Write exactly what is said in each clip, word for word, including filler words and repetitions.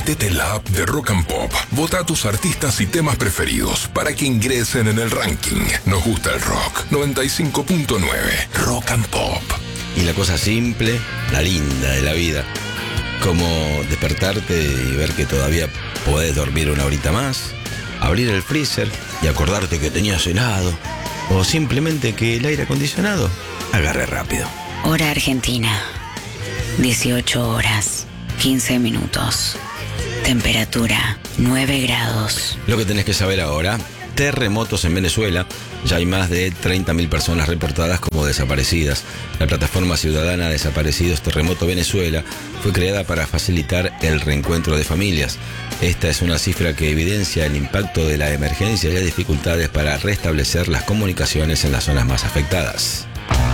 Metete en la app de Rock and Pop, vota a tus artistas y temas preferidos para que ingresen en el ranking. Nos gusta el rock. noventa y cinco punto nueve Rock and Pop. Y la cosa simple, la linda de la vida, como despertarte y ver que todavía podés dormir una horita más, abrir el freezer y acordarte que tenías helado, o simplemente que el aire acondicionado agarre rápido. Hora Argentina, dieciocho horas, quince minutos. Temperatura, nueve grados. Lo que tenés que saber ahora: terremotos en Venezuela. Ya hay más de treinta mil personas reportadas como desaparecidas. La plataforma ciudadana Desaparecidos Terremoto Venezuela fue creada para facilitar el reencuentro de familias. Esta es una cifra que evidencia el impacto de la emergencia y las dificultades para restablecer las comunicaciones en las zonas más afectadas.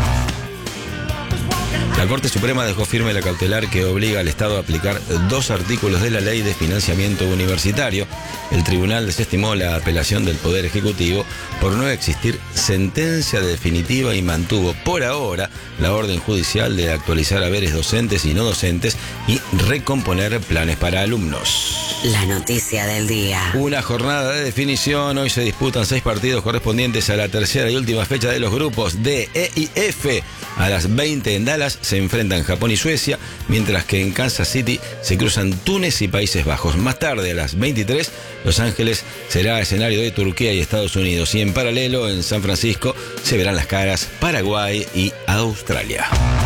La Corte Suprema dejó firme la cautelar que obliga al Estado a aplicar dos artículos de la Ley de Financiamiento Universitario. El tribunal desestimó la apelación del Poder Ejecutivo por no existir sentencia definitiva y mantuvo por ahora la orden judicial de actualizar haberes docentes y no docentes y recomponer planes para alumnos. La noticia del día. Una jornada de definición. Hoy se disputan seis partidos correspondientes a la tercera y última fecha de los grupos D, E y F. A las veinte en Dallas se enfrentan Japón y Suecia, mientras que en Kansas City se cruzan Túnez y Países Bajos. Más tarde, a las veintitrés, Los Ángeles será escenario de Turquía y Estados Unidos. Y en paralelo, en San Francisco, se verán las caras Paraguay y Australia.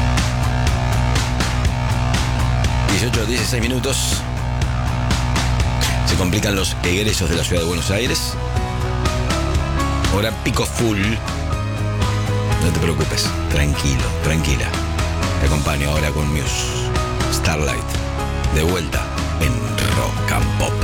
dieciocho, dieciséis minutos. Se complican los egresos de la ciudad de Buenos Aires. Hora pico full. No te preocupes, tranquilo, tranquila. Te acompaño ahora con Muse, Starlight, de vuelta en Rock and Pop.